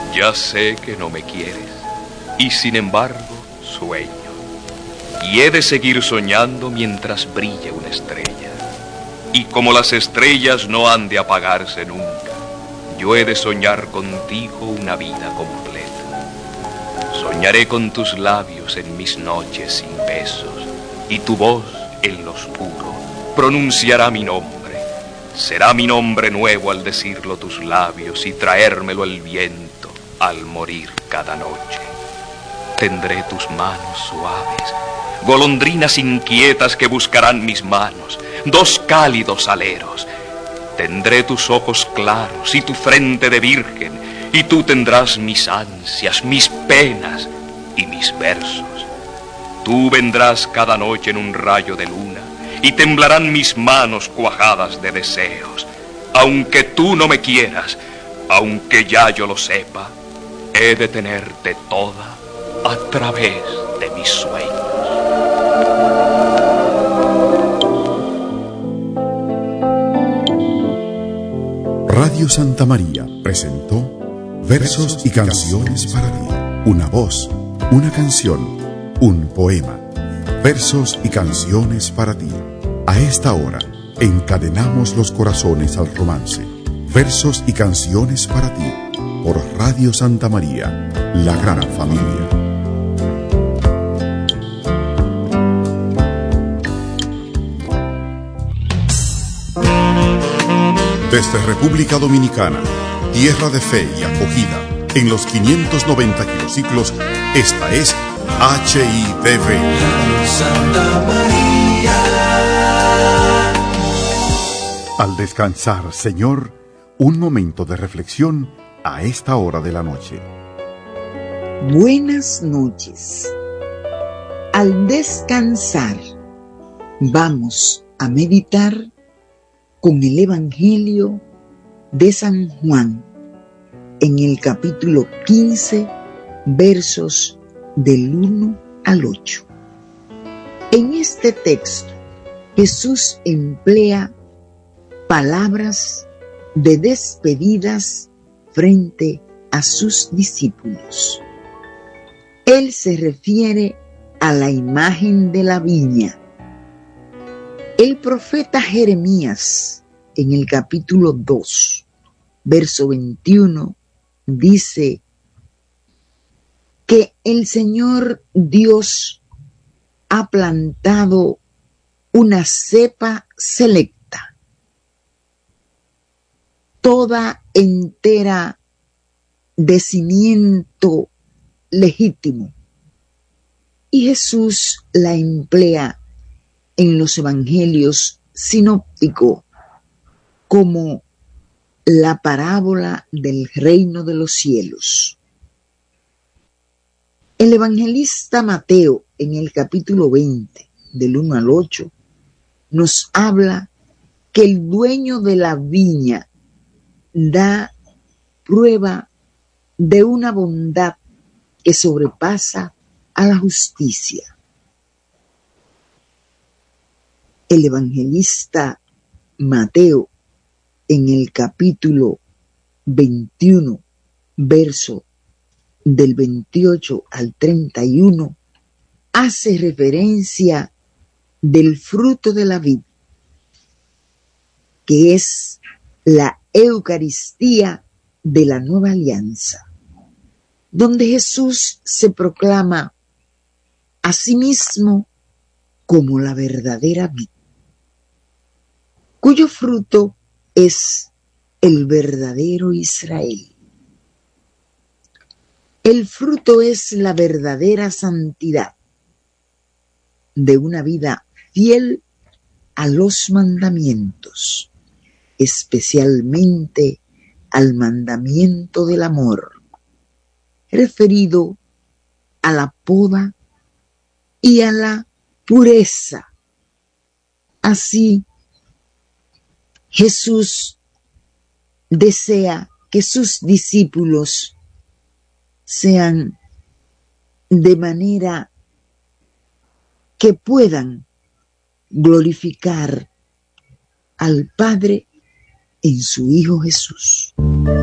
Ya sé que no me quieres, y sin embargo sueño. Y he de seguir soñando mientras brille una estrella. Y como las estrellas no han de apagarse nunca, yo he de soñar contigo una vida completa. Soñaré con tus labios en mis noches sin besos, y tu voz en lo oscuro pronunciará mi nombre. Será mi nombre nuevo al decirlo tus labios y traérmelo el viento al morir cada noche. Tendré tus manos suaves, golondrinas inquietas que buscarán mis manos, dos cálidos aleros. Tendré tus ojos claros y tu frente de virgen, y tú tendrás mis ansias, mis penas y mis versos. Tú vendrás cada noche en un rayo de luna, y temblarán mis manos cuajadas de deseos. Aunque tú no me quieras, aunque ya yo lo sepa, he de tenerte toda a través de mis sueños. Radio Santa María presentó Versos y canciones para ti. Una voz, una canción, un poema. Versos y canciones para ti. A esta hora, encadenamos los corazones al romance. Versos y canciones para ti. Por Radio Santa María, la gran familia. Desde República Dominicana, tierra de fe y acogida, en los 590 kilociclos, esta es HIDV. Santa María. Al descansar, Señor, un momento de reflexión a esta hora de la noche. Buenas noches. Al descansar, vamos a meditar con el Evangelio de San Juan, en el capítulo 15, versos del 1 al 8. En este texto, Jesús emplea palabras de despedidas frente a sus discípulos. Él se refiere a la imagen de la viña. El profeta Jeremías, en el capítulo 2, verso 21, dice que el Señor Dios ha plantado una cepa selecta, toda entera de cimiento legítimo, y Jesús la emplea en los evangelios sinópticos como la parábola del reino de los cielos. El evangelista Mateo, en el capítulo 20, del 1 al 8, nos habla que el dueño de la viña da prueba de una bondad que sobrepasa a la justicia. El evangelista Mateo, en el capítulo 21, verso del 28 al 31, hace referencia del fruto de la vid, que es la Eucaristía de la nueva alianza, donde Jesús se proclama a sí mismo como la verdadera vid, cuyo fruto es el verdadero Israel. El fruto es la verdadera santidad de una vida fiel a los mandamientos, especialmente al mandamiento del amor, referido a la poda y a la pureza. Así, Jesús desea que sus discípulos sean de manera que puedan glorificar al Padre en su Hijo Jesús.